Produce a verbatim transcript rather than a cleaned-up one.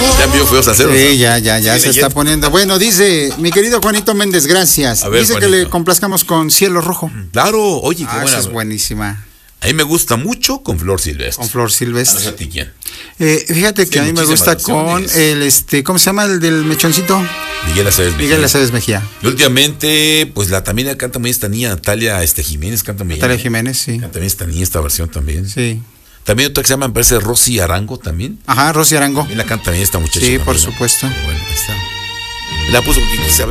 Ya envió feos a cero. Sí, ya, ya, ya se está poniendo. Bueno, dice mi querido Juanito Méndez, gracias. A ver, dice Juanito, que le complazcamos con Cielo Rojo. Claro, oye, qué Ah, buena. esa es buenísima. A mí me gusta mucho con Flor Silvestre. Con Flor Silvestre. No sé a ti quién. Eh, fíjate que Sí, a mí me gusta muchísimas con canciones. el, este, ¿cómo se llama el del mechoncito? Miguel Aceves Mejía. Miguel Aceves Mejía. Y últimamente, pues la también la canta muy esta niña, Natalia este, Jiménez, canta muy bien. Natalia Jiménez, sí. Canta bien esta niña, esta versión también. Sí. También otra que se llama, me parece, Rosy Arango también. Ajá, Rosy Arango. También la canta bien esta muchacha. Sí, también, por ¿no? supuesto. Bueno, ahí está. La puso porque quise saber.